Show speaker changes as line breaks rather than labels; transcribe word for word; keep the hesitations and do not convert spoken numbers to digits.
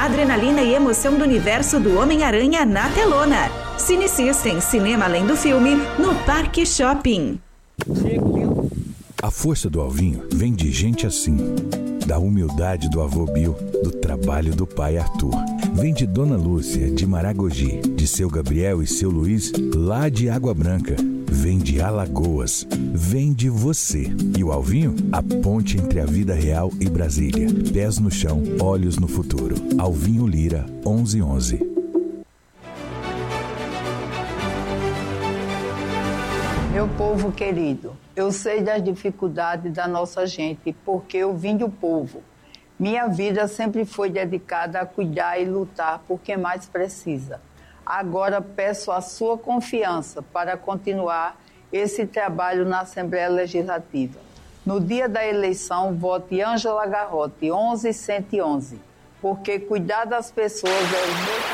a adrenalina e emoção do universo do Homem-Aranha na telona. Cine System, cinema além do filme, no Parque Shopping.
A força do Alvinho vem de gente assim. Da humildade do avô Bill, do trabalho do pai Arthur. Vem de Dona Lúcia, de Maragogi, de seu Gabriel e seu Luiz, lá de Água Branca. Vem de Alagoas. Vem de você. E o Alvinho? A ponte entre a vida real e Brasília. Pés no chão, olhos no futuro. Alvinho Lira, onze onze.
Meu povo querido, eu sei das dificuldades da nossa gente, porque eu vim do povo. Minha vida sempre foi dedicada a cuidar e lutar por quem mais precisa. Agora peço a sua confiança para continuar esse trabalho na Assembleia Legislativa. No dia da eleição, vote Ângela Garrote, onze cento e onze, porque cuidar das pessoas é o meu